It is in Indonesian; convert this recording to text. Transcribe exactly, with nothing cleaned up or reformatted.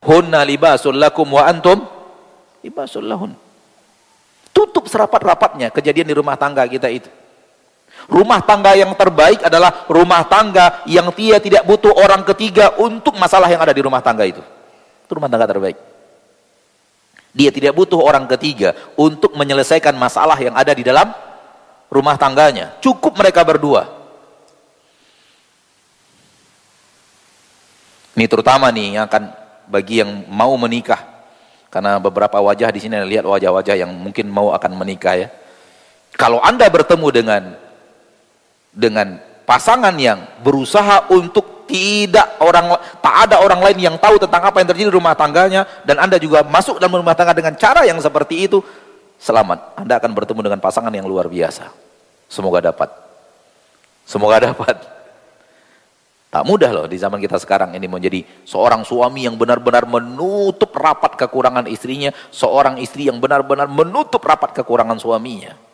hunna libasul lakum wa antum libasul lahun. Tutup serapat-rapatnya kejadian di rumah tangga kita itu. Rumah tangga yang terbaik adalah rumah tangga yang dia tidak butuh orang ketiga untuk masalah yang ada di rumah tangga itu. Itu rumah tangga terbaik. Dia tidak butuh orang ketiga untuk menyelesaikan masalah yang ada di dalam rumah tangganya. Cukup mereka berdua. Ini terutama nih yang akan bagi yang mau menikah. Karena beberapa wajah di sini, lihat wajah-wajah yang mungkin mau akan menikah ya. Kalau Anda bertemu dengan dengan pasangan yang berusaha untuk tidak orang tak ada orang lain yang tahu tentang apa yang terjadi di rumah tangganya, dan Anda juga masuk dalam rumah tangga dengan cara yang seperti itu, selamat, Anda akan bertemu dengan pasangan yang luar biasa. Semoga dapat. Semoga dapat. Tak mudah loh di zaman kita sekarang ini menjadi seorang suami yang benar-benar menutup rapat kekurangan istrinya, seorang istri yang benar-benar menutup rapat kekurangan suaminya.